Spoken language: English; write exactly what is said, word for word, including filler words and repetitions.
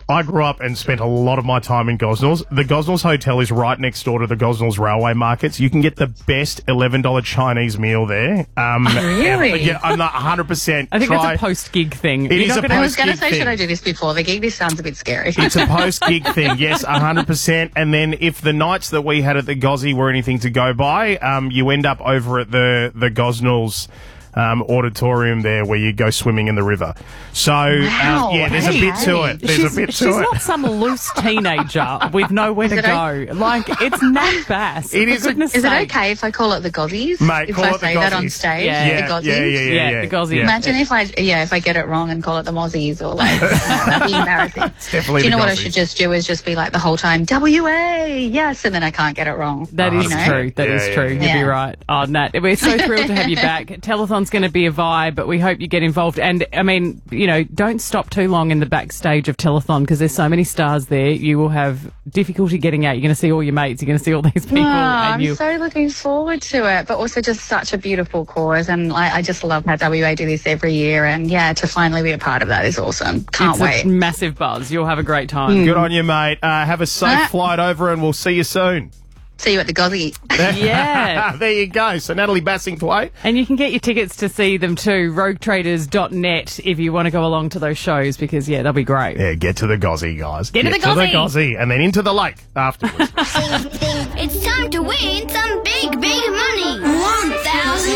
I grew up and spent a lot of my time in Gosnells. The Gosnells Hotel is right next door to the Gosnells Railway Markets. You can get the best eleven dollars Chinese meal there. Um, Really? Yeah, I'm not one hundred percent. I think Try. that's a post-gig thing. It You're is not a gonna- I was going to Post-gig say, should thing. I do this before the gig? This sounds a bit scary. It's a post-gig thing, yes, one hundred percent. And then if the nights that we had at the Gozzy were anything to go by, um, you end up over at the, the Gosnells um, auditorium there where you go swimming in the river. So, Wow, um, yeah, there's hey, a bit to hey. it. There's she's a bit she's to it. not some loose teenager with nowhere to it go. Like, it's Nat Bass. It for is a- goodness Is it sake. okay if I call it the Gozzies? Mate, if call I it the say that on Gozzies. stage, Yeah. the Gozzies? Yeah, yeah, yeah, Yeah, yeah. the Gozzies. Yeah. Imagine if I, yeah, if I get it wrong and call it the Mozzies or like, that'd be embarrassing. definitely do you the know what I Gozzies. should just do is just be like the whole time, W A, yes, and then I can't get it wrong. That is you know? true. That Yeah, is yeah, true. yeah. You'd be Yeah. right. Oh, Nat, we're so thrilled to have you back. Telethon's going to be a vibe, but we hope you get involved. And, I mean, you know, don't stop too long in the backstage of Telethon because there's so many stars there. You will have difficulty getting out. You're going to see all your mates. You're going to see all these people. Oh, and I'm you. so looking forward to it, but also just such a beautiful cause. And I, I just love how W A do this every year. And yeah, to finally be a part of that is awesome. Can't it's wait. a massive buzz. You'll have a great time. Good on you, mate. Uh, have a safe Ah. flight over and we'll see you soon. See you at the Gozzy. Yeah. There you go. So Natalie Bassingthwaighte. And you can get your tickets to see them too, rogue traders dot net, if you want to go along to those shows because, yeah, they'll be great. Yeah, get to the Gozzy, guys. Get to the to the Gozzy. Gozzy. And then into the lake afterwards. It's time to win some big, big money. one thousand